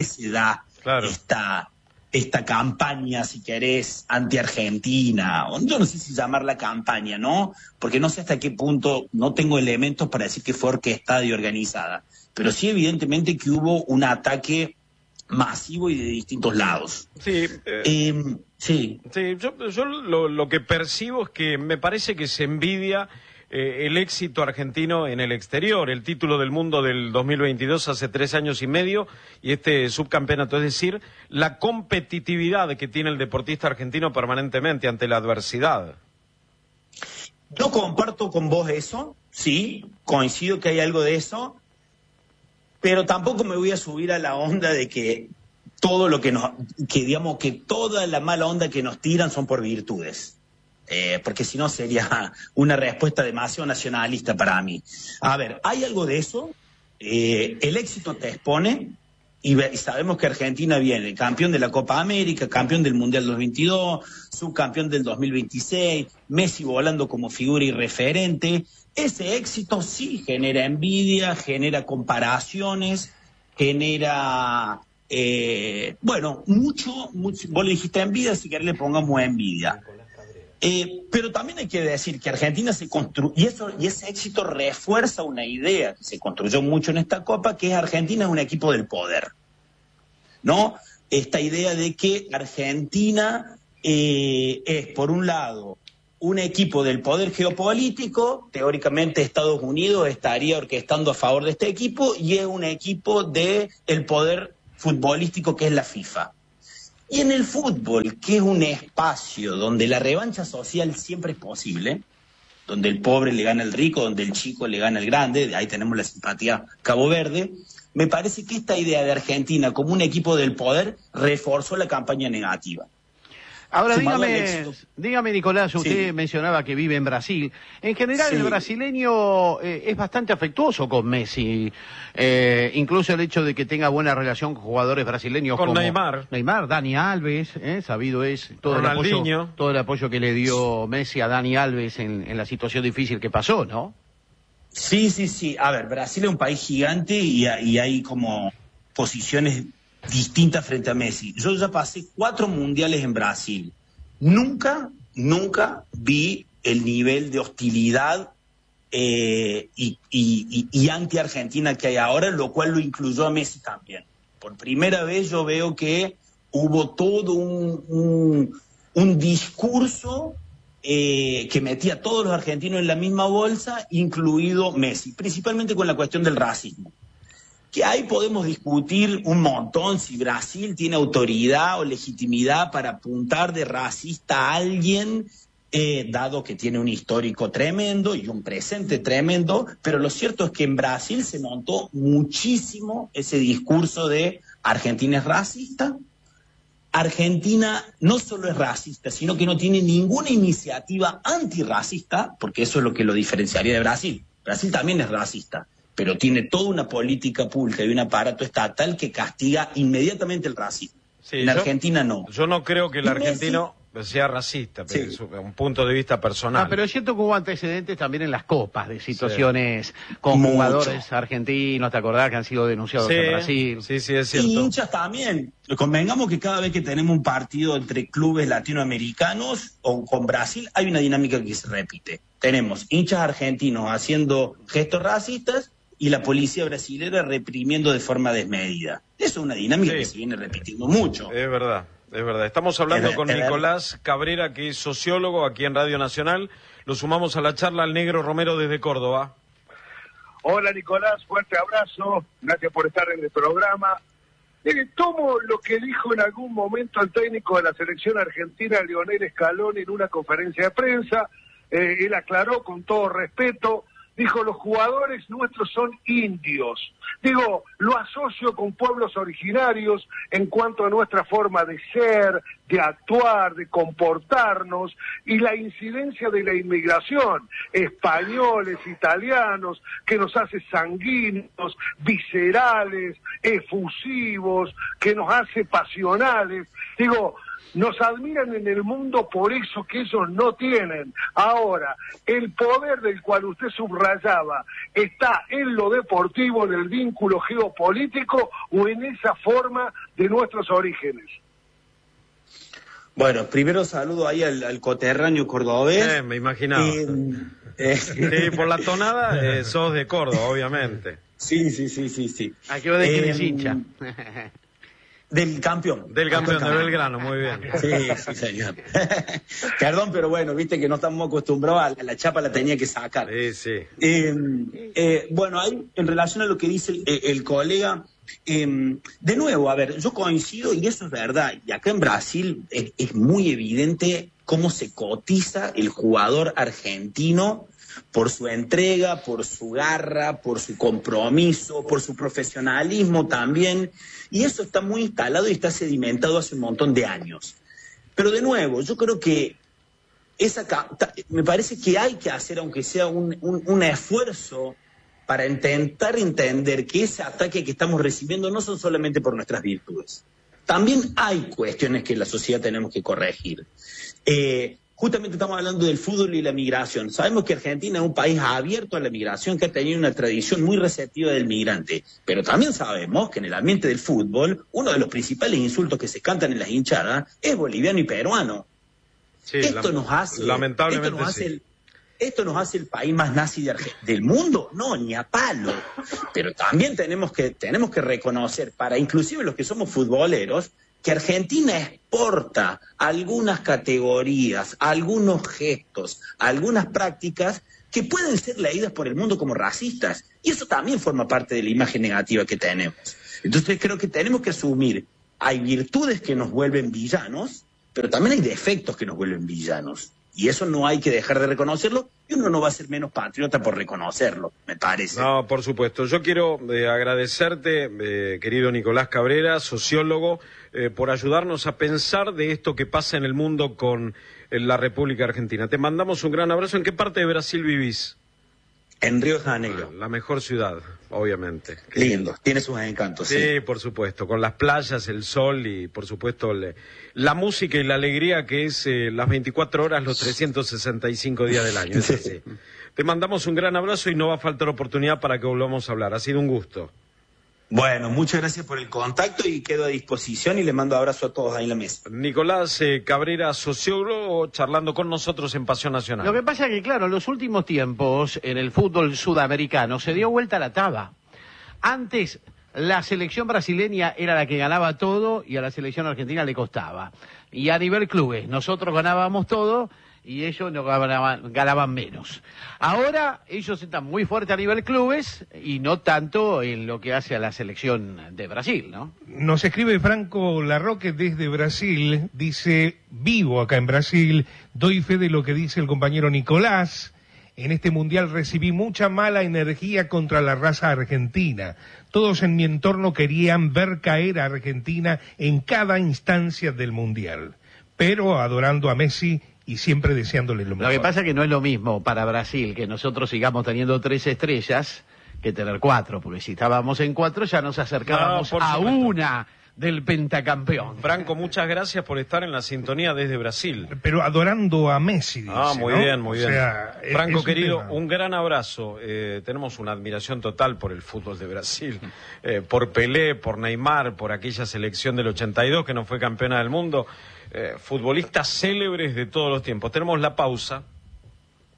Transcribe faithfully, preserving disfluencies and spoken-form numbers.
se da claro. esta, esta campaña, si querés, anti-Argentina. Yo no sé si llamarla campaña, ¿no? Porque no sé hasta qué punto, no tengo elementos para decir que fue orquestada y organizada. Pero sí, evidentemente, que hubo un ataque masivo y de distintos lados. Sí, eh, eh, sí. sí yo, yo lo, lo que percibo es que me parece que se envidia eh, el éxito argentino en el exterior, el título del mundo del dos mil veintidós hace tres años y medio y este subcampeonato, es decir, la competitividad que tiene el deportista argentino permanentemente ante la adversidad. Yo comparto con vos eso, sí, coincido que hay algo de eso, pero tampoco me voy a subir a la onda de que todo lo que nos, que digamos que toda la mala onda que nos tiran son por virtudes, eh, porque si no sería una respuesta demasiado nacionalista para mí. A ver, hay algo de eso, eh, el éxito te expone, y, y sabemos que Argentina viene campeón de la Copa América, campeón del Mundial dos mil veintidós, subcampeón del dos mil veintiséis, Messi volando como figura y referente. Ese éxito sí genera envidia, genera comparaciones, genera, eh, bueno, mucho, mucho, vos le dijiste envidia, si querés le pongamos envidia. Eh, pero también hay que decir que Argentina se construyó, y, eso, y ese éxito refuerza una idea que se construyó mucho en esta Copa, que es Argentina es un equipo del poder, ¿no? Esta idea de que Argentina eh, es, por un lado, un equipo del poder geopolítico, teóricamente Estados Unidos estaría orquestando a favor de este equipo, y es un equipo del poder futbolístico que es la FIFA. Y en el fútbol, que es un espacio donde la revancha social siempre es posible, donde el pobre le gana al rico, donde el chico le gana al grande, ahí tenemos la simpatía Cabo Verde, me parece que esta idea de Argentina como un equipo del poder reforzó la campaña negativa. Ahora, dígame, dígame, Nicolás, usted sí. mencionaba que vive en Brasil. En general, sí. el brasileño eh, es bastante afectuoso con Messi. Eh, incluso el hecho de que tenga buena relación con jugadores brasileños con como Neymar, Neymar, Dani Alves, eh, sabido es todo el, apoyo, todo el apoyo que le dio Messi a Dani Alves en, en la situación difícil que pasó, ¿no? Sí, sí, sí. A ver, Brasil es un país gigante y, y hay como posiciones distintas frente a Messi. Yo ya pasé cuatro mundiales en Brasil. Nunca, nunca vi el nivel de hostilidad eh, y, y, y, y anti-Argentina que hay ahora, lo cual lo incluyó a Messi también. Por primera vez yo veo que hubo todo un, un, un discurso eh, que metía a todos los argentinos en la misma bolsa, incluido Messi, principalmente con la cuestión del racismo. Que ahí podemos discutir un montón si Brasil tiene autoridad o legitimidad para apuntar de racista a alguien, eh, dado que tiene un histórico tremendo y un presente tremendo, pero lo cierto es que en Brasil se montó muchísimo ese discurso de Argentina es racista. Argentina no solo es racista, sino que no tiene ninguna iniciativa antirracista, porque eso es lo que lo diferenciaría de Brasil. Brasil también es racista, pero tiene toda una política pública y un aparato estatal que castiga inmediatamente el racismo. Sí, en yo, Argentina no. Yo no creo que el argentino sea racista, pero sí. es un punto de vista personal. Ah, pero es cierto que hubo antecedentes también en las copas de situaciones sí. con Mucho. jugadores argentinos, ¿te acordás? Que han sido denunciados sí, en Brasil. Sí, sí, es cierto. Y hinchas también. Convengamos que cada vez que tenemos un partido entre clubes latinoamericanos o con Brasil, hay una dinámica que se repite. Tenemos hinchas argentinos haciendo gestos racistas y la policía brasilera reprimiendo de forma desmedida. Eso es una dinámica sí. que se viene repitiendo mucho. Es verdad, es verdad. Estamos hablando es, con es Nicolás Cabrera, que es sociólogo aquí en Radio Nacional. Lo sumamos a la charla al Negro Romero desde Córdoba. Hola Nicolás, fuerte abrazo. Gracias por estar en el programa. Eh, tomo lo que dijo en algún momento el técnico de la selección argentina, Lionel Scaloni, en una conferencia de prensa. Eh, él aclaró con todo respeto. Dijo, los jugadores nuestros son indios. Digo, lo asocio con pueblos originarios en cuanto a nuestra forma de ser, de actuar, de comportarnos, y la incidencia de la inmigración, españoles, italianos, que nos hace sanguíneos, viscerales, efusivos, que nos hace pasionales. Digo, nos admiran en el mundo por eso que ellos no tienen. Ahora, el poder del cual usted subrayaba, ¿está en lo deportivo, en el vínculo geopolítico o en esa forma de nuestros orígenes? Bueno, primero saludo ahí al, al coterráneo cordobés. Eh, me imaginaba. Eh, eh. Sí, por la tonada eh, sos de Córdoba, obviamente. Sí, sí, sí, sí, sí. ¿A qué hora de quién es Eh, hincha? Del campeón. Del campeón de Belgrano, muy bien. Sí, sí, señor. Perdón, pero bueno, viste que no estamos acostumbrados a la chapa, la tenía que sacar. Sí, sí. Eh, eh, bueno, ahí, en relación a lo que dice el, el colega, eh, de nuevo, a ver, yo coincido, y eso es verdad, y acá en Brasil es, es muy evidente cómo se cotiza el jugador argentino por su entrega, por su garra, por su compromiso, por su profesionalismo también, y eso está muy instalado y está sedimentado hace un montón de años. Pero de nuevo, yo creo que esa, me parece que hay que hacer, aunque sea un, un, un esfuerzo para intentar entender que ese ataque que estamos recibiendo no son solamente por nuestras virtudes. También hay cuestiones que en la sociedad tenemos que corregir. Eh, Justamente estamos hablando del fútbol y la migración. Sabemos que Argentina es un país abierto a la migración, que ha tenido una tradición muy receptiva del migrante. Pero también sabemos que en el ambiente del fútbol, uno de los principales insultos que se cantan en las hinchadas es boliviano y peruano. Sí, esto nos hace, lamentablemente esto nos hace, sí. el, esto nos hace el país más nazi de del mundo. No, ni a palo. Pero también tenemos que, tenemos que reconocer, para inclusive los que somos futboleros, que Argentina exporta algunas categorías, algunos gestos, algunas prácticas que pueden ser leídas por el mundo como racistas. Y eso también forma parte de la imagen negativa que tenemos. Entonces creo que tenemos que asumir, hay virtudes que nos vuelven villanos, pero también hay defectos que nos vuelven villanos. Y eso no hay que dejar de reconocerlo, y uno no va a ser menos patriota por reconocerlo, me parece. No, por supuesto. Yo quiero eh, agradecerte, eh, querido Nicolás Cabrera, sociólogo, eh, por ayudarnos a pensar de esto que pasa en el mundo con eh, la República Argentina. Te mandamos un gran abrazo. ¿En qué parte de Brasil vivís? En Río de Janeiro. La mejor ciudad, obviamente. Lindo, tiene sus encantos. Sí, sí, por supuesto, con las playas, el sol y, por supuesto, le, la música y la alegría que es eh, las veinticuatro horas, los trescientos sesenta y cinco días del año. Es así. Te mandamos un gran abrazo y no va a faltar oportunidad para que volvamos a hablar. Ha sido un gusto. Bueno, muchas gracias por el contacto y quedo a disposición y le mando abrazo a todos ahí en la mesa. Nicolás eh, Cabrera, sociólogo, charlando con nosotros en Pasión Nacional. Lo que pasa es que, claro, en los últimos tiempos, en el fútbol sudamericano, se dio vuelta la taba. Antes, la selección brasileña era la que ganaba todo y a la selección argentina le costaba. Y a nivel clubes, nosotros ganábamos todo y ellos no ganaban, ganaban menos. Ahora ellos están muy fuertes a nivel clubes y no tanto en lo que hace a la selección de Brasil, ¿no? Nos escribe Franco Larroque desde Brasil, dice, vivo acá en Brasil, doy fe de lo que dice el compañero Nicolás. En este mundial recibí mucha mala energía contra la raza argentina. Todos en mi entorno querían ver caer a Argentina en cada instancia del mundial, pero adorando a Messi y siempre deseándole lo mejor. Lo que pasa es que no es lo mismo para Brasil que nosotros sigamos teniendo tres estrellas que tener cuatro, porque si estábamos en cuatro ya nos acercábamos no, a supuesto. una del pentacampeón. Franco, muchas gracias por estar en la sintonía desde Brasil. Pero adorando a Messi, dice, Ah, muy ¿no? bien, muy bien. O sea, Franco, es un querido, tema. un gran abrazo. Eh, tenemos una admiración total por el fútbol de Brasil, eh, por Pelé, por Neymar, por aquella selección del ochenta y dos que no fue campeona del mundo. Eh, futbolistas célebres de todos los tiempos. Tenemos la pausa.